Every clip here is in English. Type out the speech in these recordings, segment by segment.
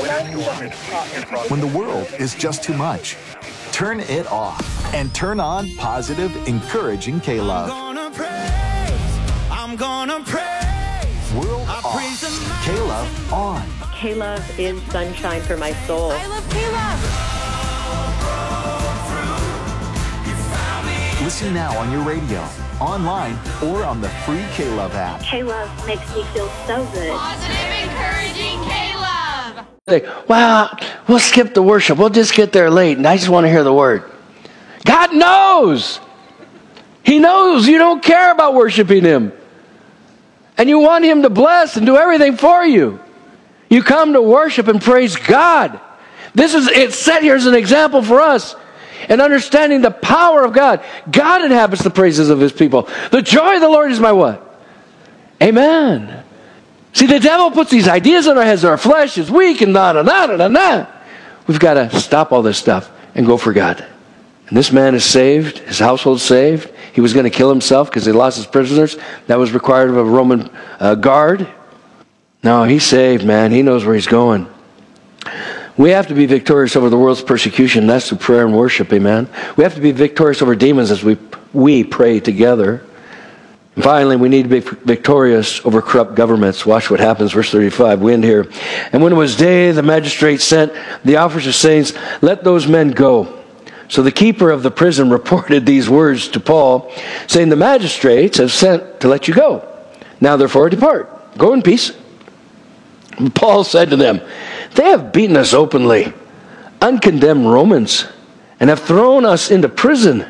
When the world is just too much, turn it off and turn on positive, encouraging K-Love. I'm gonna praise. World off, K-Love on. K-Love is sunshine for my soul. I love K-Love. Listen now on your radio, online, or on the free K-Love app. K-Love makes me feel so good. Positive, encouraging K-Love. Well, we'll skip the worship. We'll just get there late, and I just want to hear the word. God knows. He knows you don't care about worshiping Him. And you want Him to bless and do everything for you. You come to worship and praise God. It's set here as an example for us. And understanding the power of God. God inhabits the praises of His people. The joy of the Lord is my what? Amen. See, the devil puts these ideas in our heads that our flesh is weak and na. We've got to stop all this stuff and go for God. And this man is saved. His household's saved. He was going to kill himself because he lost his prisoners. That was required of a Roman guard. No, he's saved, man. He knows where he's going. We have to be victorious over the world's persecution. That's through prayer and worship, amen. We have to be victorious over demons as we pray together. And finally, we need to be victorious over corrupt governments. Watch what happens, verse 35. We end here. And when it was day, the magistrates sent the officers, saying, "Let those men go." So the keeper of the prison reported these words to Paul, saying, "The magistrates have sent to let you go. Now therefore depart. Go in peace." And Paul said to them, "They have beaten us openly, uncondemned Romans, and have thrown us into prison.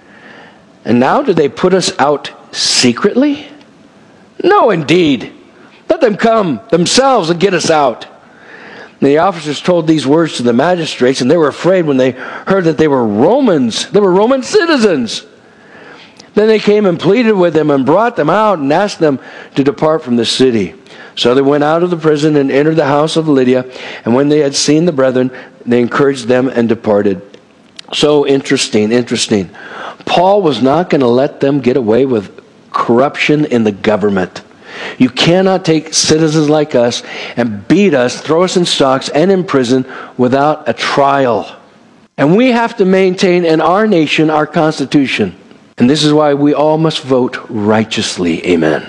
And now do they put us out secretly? No, indeed. Let them come themselves and get us out." And the officers told these words to the magistrates, and they were afraid when they heard that they were Romans. They were Roman citizens. Then they came and pleaded with them and brought them out and asked them to depart from the city. So they went out of the prison and entered the house of Lydia. And when they had seen the brethren, they encouraged them and departed. So interesting. Paul was not going to let them get away with corruption in the government. You cannot take citizens like us and beat us, throw us in stocks and in prison without a trial. And we have to maintain in our nation our Constitution. And this is why we all must vote righteously. Amen.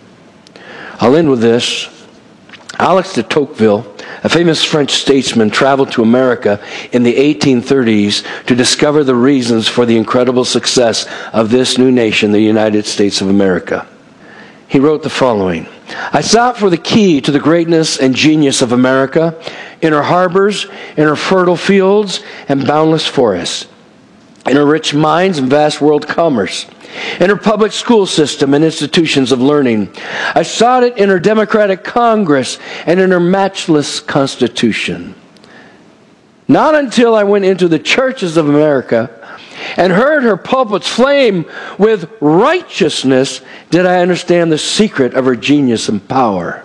I'll end with this. Alex de Tocqueville, a famous French statesman, traveled to America in the 1830s to discover the reasons for the incredible success of this new nation, the United States of America. He wrote the following: "I sought for the key to the greatness and genius of America in her harbors, in her fertile fields and boundless forests, in her rich mines and vast world commerce, in her public school system and institutions of learning. I sought it in her democratic Congress and in her matchless Constitution. Not until I went into the churches of America and heard her pulpits flame with righteousness did I understand the secret of her genius and power.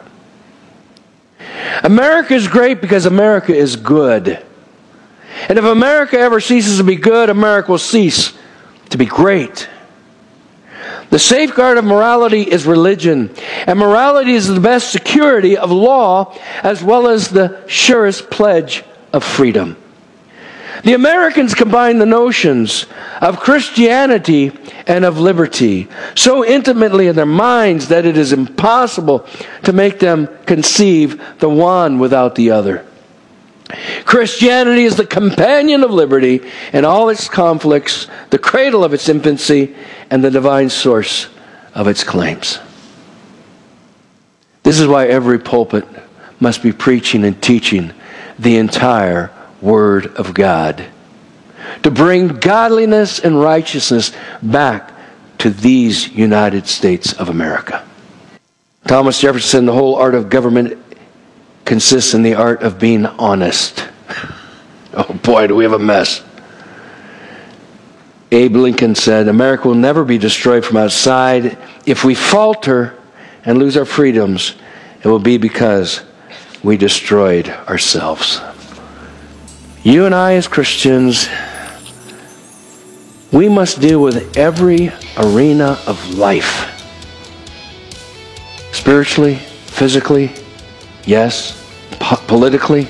America is great because America is good. And if America ever ceases to be good, America will cease to be great. The safeguard of morality is religion, and morality is the best security of law as well as the surest pledge of freedom. The Americans combine the notions of Christianity and of liberty so intimately in their minds that it is impossible to make them conceive the one without the other. Christianity is the companion of liberty in all its conflicts, the cradle of its infancy, and the divine source of its claims." This is why every pulpit must be preaching and teaching the entire Word of God, to bring godliness and righteousness back to these United States of America. Thomas Jefferson, the whole art of government consists in the art of being honest. Oh boy, do we have a mess. Abe Lincoln said, "America will never be destroyed from outside. If we falter and lose our freedoms, it will be because we destroyed ourselves." You and I as Christians, we must deal with every arena of life. Spiritually, physically, yes, politically,